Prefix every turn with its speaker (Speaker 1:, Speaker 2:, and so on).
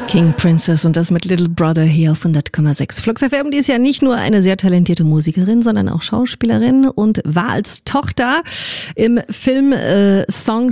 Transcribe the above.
Speaker 1: King Princess und das mit Little Brother hier auf 100,6. Flux FM, die ist ja nicht nur eine sehr talentierte Musikerin, sondern auch Schauspielerin und war als Tochter im Film Songs